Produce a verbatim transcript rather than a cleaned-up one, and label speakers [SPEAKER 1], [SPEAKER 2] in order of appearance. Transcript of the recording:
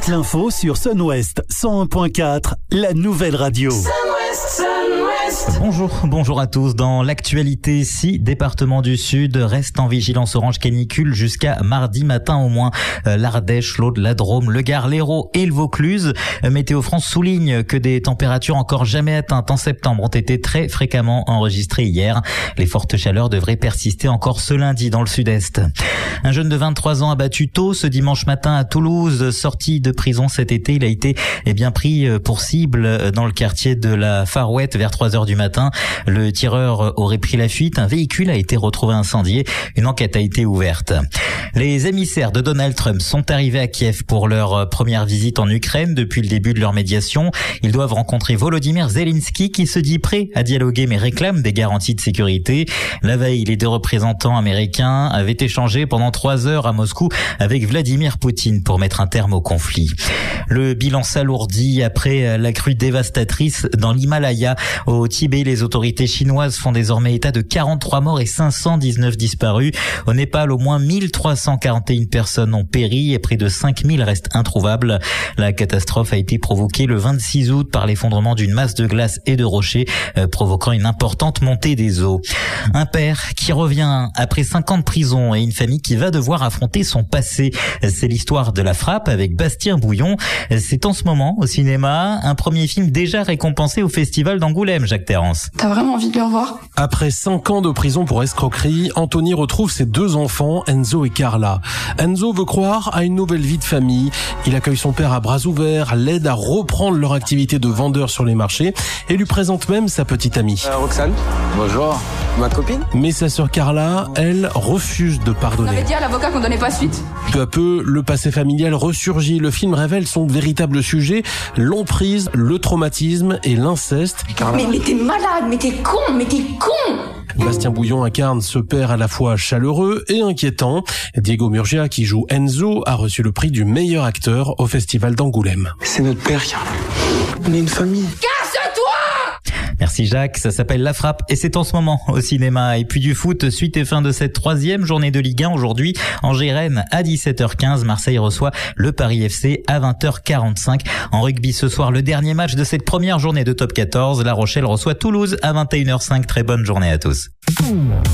[SPEAKER 1] toute l'info sur Sun West cent un point quatre, la nouvelle radio. Sun West, Sun
[SPEAKER 2] West. Bonjour, bonjour à tous. Dans l'actualité, six départements du Sud restent en vigilance orange canicule jusqu'à mardi matin au moins. L'Ardèche, l'Aude, la Drôme, le Gard, l'Hérault et le Vaucluse. Météo France souligne que des températures encore jamais atteintes en septembre ont été très fréquemment enregistrées hier. Les fortes chaleurs devraient persister encore ce lundi dans le sud-est. Un jeune de vingt-trois ans abattu tôt ce dimanche matin à Toulouse, sorti de prison cet été, il a été eh bien pris pour cible dans le quartier de la Farouette vers trois heures du matin. Le tireur aurait pris la fuite, un véhicule a été retrouvé incendié, une enquête a été ouverte. Les émissaires de Donald Trump sont arrivés à Kiev pour leur première visite en Ukraine depuis le début de leur médiation. Ils doivent rencontrer Volodymyr Zelensky qui se dit prêt à dialoguer mais réclame des garanties de sécurité. La veille, les deux représentants américains avaient échangé pendant trois heures à Moscou avec Vladimir Poutine pour mettre un terme au conflit. Le bilan s'alourdit après la crue dévastatrice dans l'Himalaya. Au Tibet, les autorités chinoises font désormais état de quarante-trois morts et cinq cent dix-neuf disparus. Au Népal, au moins mille trois cent quarante et une personnes ont péri et près de cinq mille restent introuvables. La catastrophe a été provoquée le vingt-six août par l'effondrement d'une masse de glace et de rochers, euh, provoquant une importante montée des eaux. Un père qui revient après cinq ans de prison et une famille qui va devoir affronter son passé. C'est l'histoire de La Frappe avec Bastien Bouillon. C'est en ce moment au cinéma un premier film déjà récompensé au festival d'Angoulême, Jacques Terrance.
[SPEAKER 3] T'as vraiment envie de le revoir ?
[SPEAKER 4] Après cinq ans de prison pour escroquerie, Anthony retrouve ses deux enfants, Enzo et Carla. Enzo veut croire à une nouvelle vie de famille. Il accueille son père à bras ouverts, l'aide à reprendre leur activité de vendeur sur les marchés et lui présente même sa petite amie.
[SPEAKER 5] Euh, Roxane, bonjour, ma copine.
[SPEAKER 4] Mais sa sœur Carla, elle, refuse de pardonner.
[SPEAKER 3] On avait dit à l'avocat qu'on donnait pas suite.
[SPEAKER 4] Peu à peu, le passé familial ressurgit. Le film révèle son véritable sujet, l'emprise, le traumatisme et l'inceste.
[SPEAKER 3] Mais, mais t'es malade, mais t'es con, mais t'es con.
[SPEAKER 4] Bastien Bouillon incarne ce père à la fois chaleureux et inquiétant. Diego Murgia, qui joue Enzo, a reçu le prix du meilleur acteur au festival d'Angoulême.
[SPEAKER 5] C'est notre père, Carla. On est une famille.
[SPEAKER 3] Casse-toi!
[SPEAKER 2] Merci Jacques, ça s'appelle La Frappe et c'est en ce moment au cinéma. Et puis du foot, suite et fin de cette troisième journée de Ligue un aujourd'hui. Angers-Rennes à dix-sept heures quinze, Marseille reçoit le Paris F C à vingt heures quarante-cinq. En rugby ce soir, le dernier match de cette première journée de Top quatorze. La Rochelle reçoit Toulouse à vingt et une heures cinq. Très bonne journée à tous.